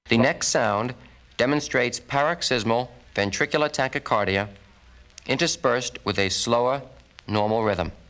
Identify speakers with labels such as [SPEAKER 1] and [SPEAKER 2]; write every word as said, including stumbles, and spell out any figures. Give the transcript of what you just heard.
[SPEAKER 1] The next sound demonstrates paroxysmal ventricular tachycardia interspersed with a slower, normal rhythm.